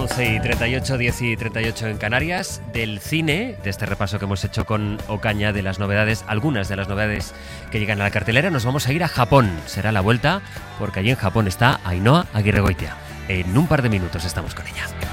12:38, 10:38 en Canarias, del cine, de este repaso que hemos hecho con Ocaña de las novedades, algunas de las novedades que llegan a la cartelera. Nos vamos a ir a Japón, será la vuelta, porque allí en Japón está Ainhoa Aguirregoitia. En un par de minutos estamos con ella.